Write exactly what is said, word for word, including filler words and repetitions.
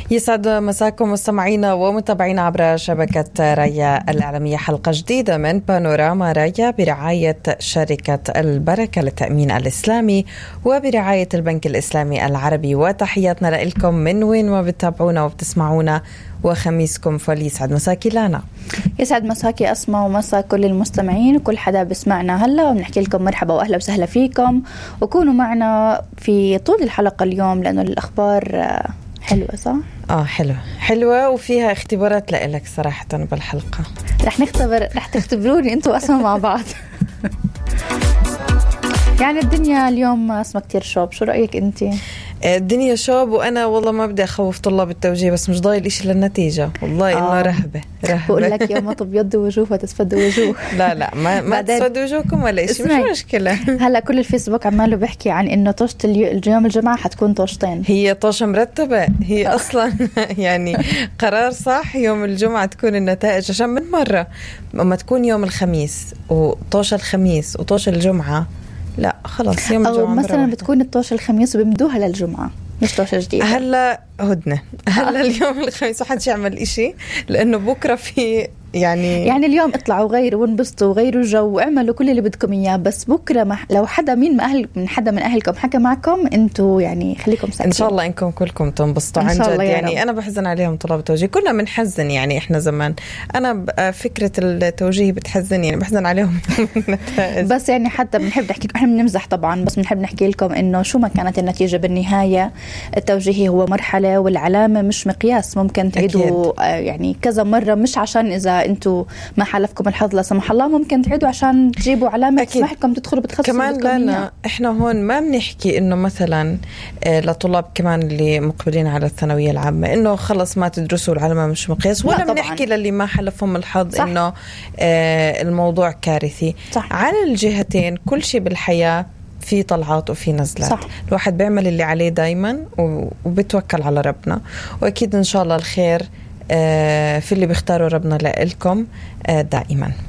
يسعد مساكم مستمعينا ومتابعينا عبر شبكة رايا الإعلامية. حلقة جديدة من بانوراما رايا برعاية شركة البركة للتأمين الإسلامي وبرعاية البنك الإسلامي العربي. وتحياتنا لكم من وين ما بتتابعونا وبتسمعونا، وخميسكم فل. يسعد مساكي لانا. يسعد مساكي أسماء ومسا كل المستمعين وكل حدا بسمعنا هلا، ونحكي لكم مرحبا وأهلا وسهلا فيكم، وكونوا معنا في طول الحلقة اليوم لأنه الأخبار حلوة صح؟ آه حلوة حلوة وفيها اختبارات لإلك صراحة بالحلقة. رح نختبر رح تختبروني أنتوا أسماء مع بعض. يعني الدنيا اليوم أسماء كتير شوب، شو رأيك أنتي؟ الدنيا شوب، وأنا والله ما بدي أخوف طلاب التوجيه، بس مش ضايل إشي للنتيجة والله. آه. إنه رهبة رهبة بقول لك يوم تبيض وجوه وتسفد وجوه. لا لا ما ما تسفد وجوهكم ولا إشي، مش مشكلة. هلا كل الفيسبوك عماله بيحكي عن إنه طوشة اليوم الجمعة حتكون طوشتين. هي طوشة مرتبة هي أصلا يعني قرار صح يوم الجمعة تكون النتائج، عشان من مرة ما تكون يوم الخميس وطوشة الخميس وطوشة الجمعة، لا خلاص يوم الجمعة. أو مثلا بتكون الطوشة الخميس وبمدوها للجمعة، مش طوشة جديدة. هلا هدنة هلا اليوم الخميس وحدش يعمل إشي، لأنه بكرة في يعني يعني اليوم اطلعوا غيروا وانبسطوا وغيروا جو واعملوا كل اللي بدكم اياه، بس بكره مح... لو حدا مين ما أهل من حدا من اهلكم حكى معكم انتوا يعني خليكم ساكتين. ان شاء الله انكم كلكم تنبسطوا عن جد. يعني رب. انا بحزن عليهم طلاب التوجيه، كنا بنحزن يعني احنا زمان. انا فكره التوجيه بتحزن، يعني بحزن عليهم. بس يعني حتى بنحب نحكي، احنا بنمزح طبعا، بس بنحب نحكي لكم انه شو ما كانت النتيجه بالنهايه، التوجيه هو مرحله والعلامه مش مقياس. ممكن تعيدوا يعني كذا مره، مش عشان اذا انتوا ما حالفكم الحظ لا سمح الله، ممكن تعيدوا عشان تجيبوا علامه تسمح لكم تدخلوا بتخصصوا كمان. لا احنا هون ما بنحكي انه مثلا لطلاب كمان اللي مقبلين على الثانويه العامه انه خلص ما تدرسوا العلامه مش مقياس، ولا بنحكي للي ما حلفهم الحظ صح. انه آه الموضوع كارثي صح. على الجهتين كل شيء بالحياه في طلعات وفي نزلات صح. الواحد بيعمل اللي عليه دايما وبتوكل على ربنا، واكيد ان شاء الله الخير في اللي بيختاروا ربنا لكم دائما.